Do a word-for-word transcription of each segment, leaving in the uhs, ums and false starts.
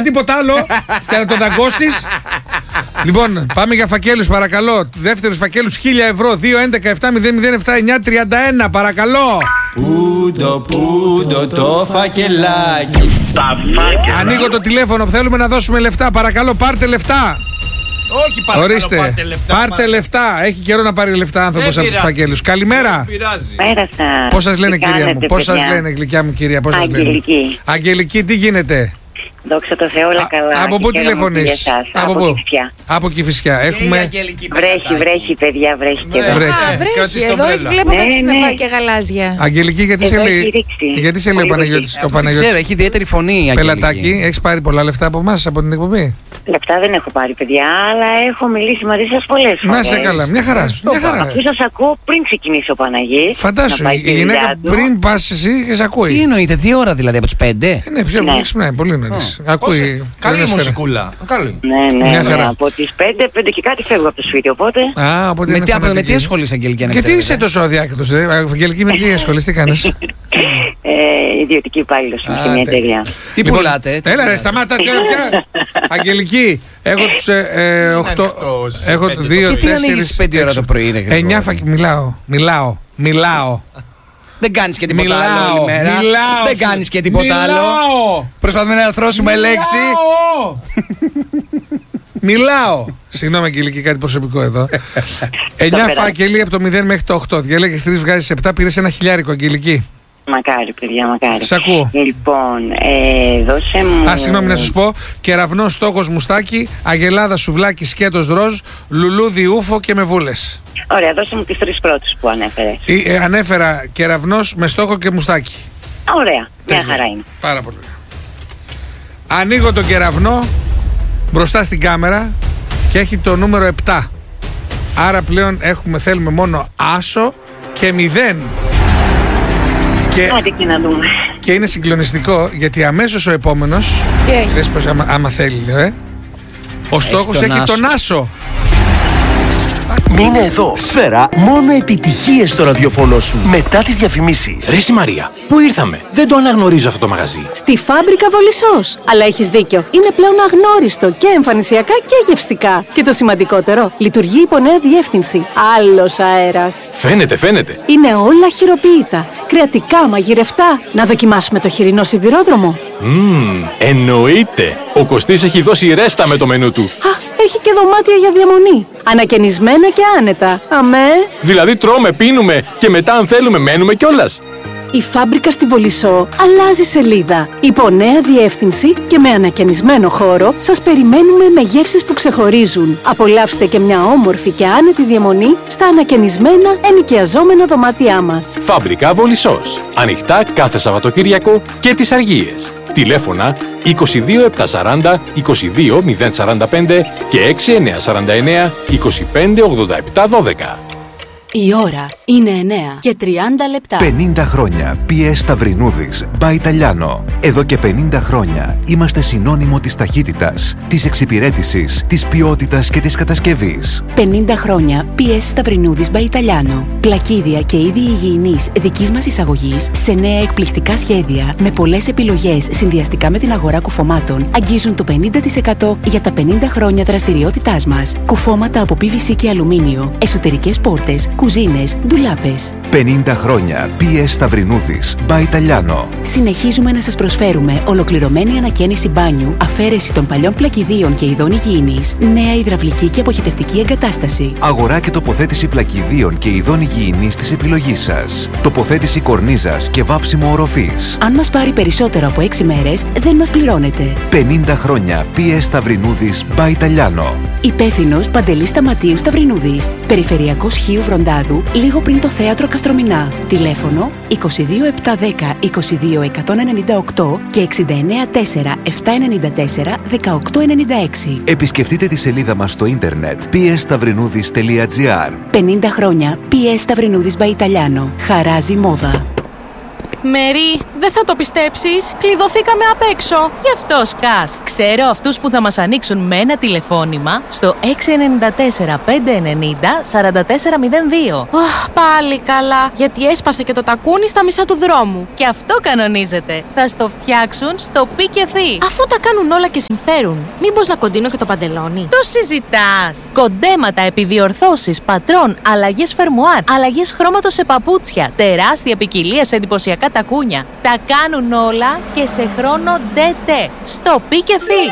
και τίποτα άλλο και να το δαγκώσεις. Λοιπόν, πάμε για φακέλους παρακαλώ. Δεύτερους φακέλους χίλια ευρώ. δύο έντεκα επτά μηδέν μηδέν επτά εννιά τριάντα ένα παρακαλώ. Πούντο, πούντο το φακελάκι. Τα φάκελα. Ανοίγω το τηλέφωνο, θέλουμε να δώσουμε λεφτά. Παρακαλώ, πάρτε λεφτά. Όχι παρακαλώ, ορίστε, πάρτε λεφτά. πάρτε λεφτά. Έχει καιρό να πάρει λεφτά άνθρωπος από τους φακέλους. Καλημέρα. Πέρασα. Πώς σας λένε, Τι κυρία κάνετε, μου, πώς σας παιδιά? λένε, γλυκιά μου κυρία, πώς σας λένε? Αγγελική. Αγγελική, τι γίνεται? Δόξα τω Θεώ, όλα καλά. Από Και πού χαίρομαι τηλεφωνείς? για εσάς. Από Από πού? Κηφισιά. Από Κηφισιά. Έχουμε. Βρέχει, βρέχει, παιδιά, βρέχει και εδώ. Βρέχει. Α, βρέχει. Εδώ έχει βλέπω Ναι, κάτι ναι. συννεφάκια γαλάζια. Αγγελική, γιατί Εδώ σε έχει λέει, ρίξει. γιατί σε λέει ο Πολύ Παναγιώτης? βροχή. Ο Παναγιώτης. Ξέρω, έχει ιδιαίτερη φωνή η Αγγελική. Πελατάκι, έχεις πάρει πολλά λεφτά από εμάς, από την εκπομπή? Λεπτά δεν έχω πάρει, παιδιά, αλλά έχω μιλήσει μαζί σας πολλές φορές. Να σε καλά, μια χαρά. Μια χαρά. Αφού σας ακούω πριν ξεκινήσει ο Παναγής. Φαντάσου, να πάει η τη γυναίκα δουλειά του. πριν πας εσύ και σε Τι ακούει. εννοείται, τι ώρα δηλαδή, από τις πέντε? Ε, Ναι, πιο Ναι. πολύ ξυπνάει, πολύ νωρίς. Ακούει. Καλή δεν έσφαιρα. μουσικούλα. Καλή. Ναι, ναι, Μια ναι. χαρά. Από τις πέντε, πέντε και κάτι φεύγω από το σπίτι, οπότε. Α, οπότε Με είναι τι, με φανατική. τι ασχολείσαι, Αγγελική? αν Γιατί επιτρέπετε? είσαι τόσο αδιάκριτος, ε? Αγγελική, με τι ασχολείς, τι κάνεις? Ε, ιδιωτική υπάλληλος Α, σε μια τέλεια. εταιρεία. Τι Λοιπόν, πουλάτε? τι Έλα ρε, πουλάτε? σταμάτα τώρα πια. Αγγελική, έχω τους ε, ε, οκτώ, εκτός, έχω πέντε το δύο, Και τι τέσσερις, ανοίγεις πέντε ώρα το πρωί, ρε εννιά Γρηγόρη? φακ... Μιλάω, μιλάω, μιλάω. Δεν κάνεις και τίποτα Μιλάω, άλλο όλη μέρα. μιλάω Δεν σου. κάνεις και τίποτα Μιλάω. άλλο. Προσπαθούμε να αρθρώσουμε λέξη. Μιλάω. Μιλάω. Συγγνώμη, Αγγελική, κάτι προσωπικό εδώ. εννιά περάσει. φάκελοι από το μηδέν μέχρι το οκτώ. Διαλέγεις τρεις, βγάζεις επτά, πήρες ένα χιλιάρικο, Αγγελική. Μακάρι, παιδιά, μακάρι. Σ' ακούω. Λοιπόν, ε, δώσε μου. Α, συγγνώμη να σας πω. Κεραυνό, στόχος, μουστάκι, αγελάδα, σουβλάκι, σκέτος, ροζ, λουλούδι, ούφο και με βούλες. Ωραία, δώσε μου τις τρεις πρώτες που ανέφερες. Ε, ε, ανέφερα κεραυνός με στόχο και μουστάκι. Ωραία, μια Τέλεια. χαρά είναι. Πάρα πολύ ωραία. Ανοίγω τον κεραυνό μπροστά στην κάμερα και έχει το νούμερο επτά. Άρα πλέον έχουμε, θέλουμε μόνο άσο και μηδέν. Και, Άντε και να δούμε. και είναι συγκλονιστικό γιατί αμέσως ο επόμενος, Τι έχει? δες πως άμα, άμα θέλει λέω, ε, ο στόχος τον έχει άσο. τον άσο. Μείνε εδώ. Σφαίρα, μόνο επιτυχίες στο ραδιοφωνό σου. Μετά τις διαφημίσεις. Ρε συ Μαρία, πού ήρθαμε? Δεν το αναγνωρίζω αυτό το μαγαζί. Στη Φάμπρικα Βολισσός. Αλλά έχεις δίκιο. Είναι πλέον αγνώριστο και εμφανισιακά και γευστικά. Και το σημαντικότερο, λειτουργεί υπό νέα διεύθυνση. Άλλος αέρας. Φαίνεται, φαίνεται. Είναι όλα χειροποίητα. Κρεατικά, μαγειρευτά. Να δοκιμάσουμε το χοιρινό σιδηρόδρομο. Μμμ, εννοείται. Ο Κωστής έχει δώσει ρέστα με το μενού του. Α, έχει και δωμάτια για διαμονή. Ανακαινισμένα και άνετα. Αμέ. Δηλαδή τρώμε, πίνουμε και μετά αν θέλουμε μένουμε κιόλας. Η Φάμπρικα στη Βολισσό αλλάζει σελίδα. Υπό νέα διεύθυνση και με ανακαινισμένο χώρο σας περιμένουμε με γεύσεις που ξεχωρίζουν. Απολαύστε και μια όμορφη και άνετη διαμονή στα ανακαινισμένα ενοικιαζόμενα δωμάτια μας. Φάμπρικα Βολισσός. Ανοιχτά κάθε Σαββατοκύριακο και τις Αργίες. Τηλέφωνα είκοσι δύο επτακόσια σαράντα είκοσι δύο μηδέν σαράντα πέντε και έξι εννιά σαράντα εννέα είκοσι πέντε ογδόντα επτά δώδεκα. Η ώρα είναι εννέα και τριάντα λεπτά. πενήντα χρόνια πι ες Σταυρινούδης by Italiano. Εδώ και πενήντα χρόνια είμαστε συνώνυμο της ταχύτητας, της εξυπηρέτησης, της ποιότητας και της κατασκευής. πενήντα χρόνια πι ες Σταυρινούδης by Italiano. Πλακίδια και είδη υγιεινής δικής μας εισαγωγής σε νέα εκπληκτικά σχέδια με πολλές επιλογές συνδυαστικά με την αγορά κουφωμάτων αγγίζουν το πενήντα τοις εκατό για τα πενήντα χρόνια δραστηριότητάς μας. Κουφώματα από πι βι σι και αλουμίνιο, εσωτερικές πόρτες, κουζίνες, ντουλάπες. πενήντα χρόνια πι ες Σταυρινούδης by Italiano. Συνεχίζουμε να σας προσφέρουμε ολοκληρωμένη ανακαίνιση μπάνιου, αφαίρεση των παλιών πλακιδίων και ειδών υγιεινής, νέα υδραυλική και αποχετευτική εγκατάσταση. Αγορά και τοποθέτηση πλακιδίων και ειδών υγιεινής της επιλογής σας. Τοποθέτηση κορνίζας και βάψιμο οροφής. Αν μας πάρει περισσότερο από έξι μέρες, δεν μας πληρώνετε. πενήντα χρόνια πι ες Σταυρινούδης by Italiano. Υπεύθυνος Παντελής Σταματίου Σταυρινούδης. Περιφερειακός Χίου Βροντάδου, λίγο πριν το θέατρο Καστρομηνά. Τηλέφωνο είκοσι δύο επτακόσια δέκα είκοσι δύο εκατόν ενενήντα οκτώ και εξήντα εννέα τέσσερα επτακόσια ενενήντα τέσσερα δεκαοκτώ ενενήντα έξι. Επισκεφτείτε τη σελίδα μας στο ίντερνετ πι ες σταυρινούδης τελεία τζι άρ. πενήντα χρόνια πι ες Σταυρινούδης by Italiano. Χαράζει μόδα. Μέρι, δεν θα το πιστέψεις. Κλειδωθήκαμε απ' έξω. Γι' αυτό σκάς. Ξέρω αυτούς που θα μας ανοίξουν με ένα τηλεφώνημα στο έξι εννιά τέσσερα πέντε εννιά μηδέν τέσσερα τέσσερα μηδέν δύο. Αχ, πάλι καλά. Γιατί έσπασε και το τακούνι στα μισά του δρόμου. Και αυτό κανονίζεται. Θα στο φτιάξουν στο Πικεφί. Αφού τα κάνουν όλα και συμφέρουν, μήπως να κοντίνω και το παντελόνι? Το συζητάς. Κοντέματα, επιδιορθώσεις, πατρών, αλλαγές φερμουάρ, αλλαγές χρώματος σε παπούτσια, τεράστια ποικιλία σε εντυπωσιακά τακούνια. Τα κάνουν όλα και σε χρόνο ντετέ. Στο Πικεφί.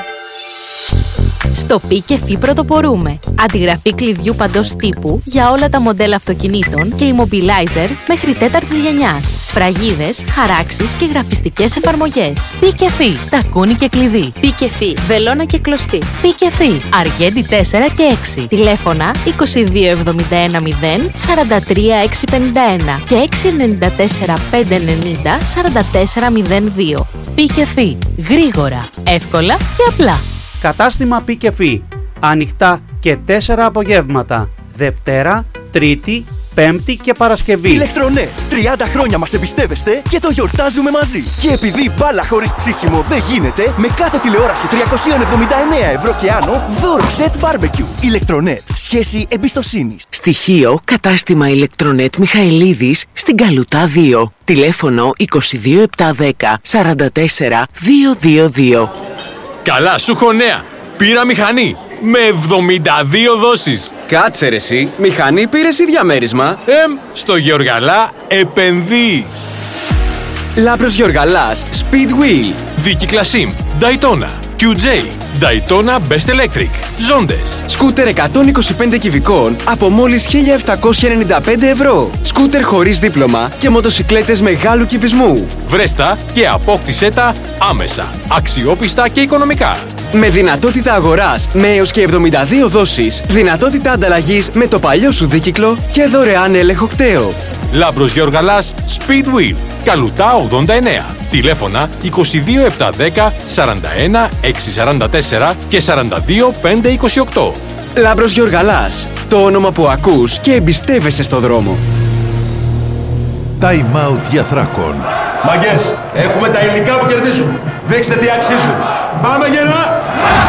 Στο Πικεφί πρωτοπορούμε. Αντιγραφή κλειδιού παντός τύπου για όλα τα μοντέλα αυτοκινήτων και immobilizer μέχρι τέταρτης γενιάς. Σφραγίδες, χαράξεις και γραφιστικές εφαρμογές. Πικεφί. Τακούνι και κλειδί. Πικεφί. Βελόνα και κλωστή. Πικεφί. Αργέντη τέσσερα και έξι. Τηλέφωνα είκοσι δύο εβδομήντα ένα μηδέν σαράντα τρία εξακόσια πενήντα ένα και έξι εννιά τέσσερα πέντε εννιά μηδέν σαράντα τέσσερα μηδέν δύο. Πικεφί. Γρήγορα, εύκολα και απλά. Κατάστημα Πικεφί. Ανοιχτά και τέσσερα απογεύματα. Δευτέρα, Τρίτη, Πέμπτη και Παρασκευή. Ηλεκτρονέτ. τριάντα χρόνια μας εμπιστεύεστε και το γιορτάζουμε μαζί. Και επειδή μπάλα χωρίς ψήσιμο δεν γίνεται, με κάθε τηλεόραση τριακόσια εβδομήντα εννέα ευρώ και άνω, δώρο σετ μπάρμπεκιου. Ηλεκτρονέτ. Σχέση εμπιστοσύνης. Στοιχείο κατάστημα Ηλεκτρονέτ Μιχαηλίδης στην Καλουτά δύο. Τηλέφωνο είκοσι δύο επτακόσια δέκα σαράντα τέσσερα διακόσια είκοσι δύο. Καλά, σου έχω νέα. Πήρα μηχανή με εβδομήντα δύο δόσεις. Κάτσε ρε εσύ, μηχανή πήρες ή διαμέρισμα? Εμ, στο Γεωργαλά επενδύεις. Λάμπρος Γεωργαλάς, Speedwheel. Δίκυκλα Sim, Daytona, κιου τζέι, Daytona Best Electric, Ζόντες. Σκούτερ εκατόν είκοσι πέντε κυβικών από μόλις χίλια επτακόσια ενενήντα πέντε ευρώ. Σκούτερ χωρίς δίπλωμα και μοτοσικλέτες μεγάλου κυβισμού. Βρέστα και απόκτησέ τα άμεσα, αξιόπιστα και οικονομικά. Με δυνατότητα αγοράς με έως και εβδομήντα δύο δόσεις, δυνατότητα ανταλλαγής με το παλιό σου δίκυκλο και δωρεάν έλεγχο κταίο. Λάμπρος Γεωργαλάς, Speedwheel, Καλουτά ογδόντα εννέα. Τηλέφωνα είκοσι δύο επτακόσια δέκα σαράντα ένα εξακόσια σαράντα τέσσερα και σαράντα δύο πεντακόσια είκοσι οκτώ. Λάμπρος Γεωργαλάς, το όνομα που ακούς και εμπιστεύεσαι στο δρόμο. Time out για Θράκον. Μαγκές, έχουμε τα υλικά που κερδίζουν. Δείξτε τι αξίζουν. Πάμε γερά!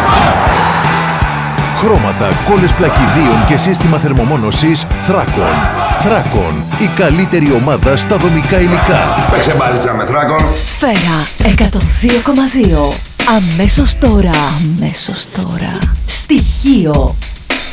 Χρώματα, κόλλες πλακιδίων και σύστημα θερμομόνωσης Θράκον. Θράκον, η καλύτερη ομάδα στα δομικά υλικά. Παίξε μπάλιτσα με Θράκον. Σφαίρα εκατόν δύο κόμμα δύο. Αμέσως τώρα. Αμέσως τώρα. Στοιχείο